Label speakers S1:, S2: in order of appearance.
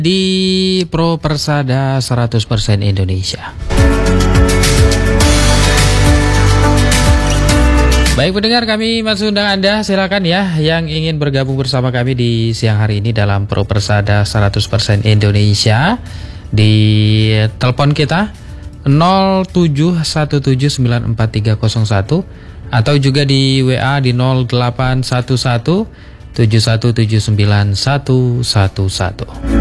S1: di Pro Persada 100% Indonesia. Baik pendengar, kami masih undang Anda, silakan ya yang ingin bergabung bersama kami di siang hari ini dalam Pro Persada 100% Indonesia. Di telepon kita 0717943301 atau juga di WA di 0811 7179 111.